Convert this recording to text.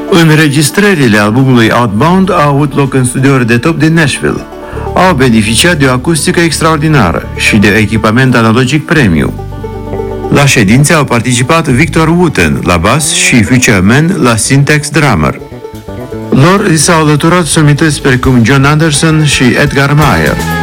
Înregistrările albumului Outbound au avut loc în studiouri de top din Nashville. Au beneficiat de o acustică extraordinară și de echipament analogic premium. La ședințe au participat Victor Wooten la bas și Future Man la Syntax Drummer. Lor li s-au alăturat somități precum John Anderson și Edgar Meyer.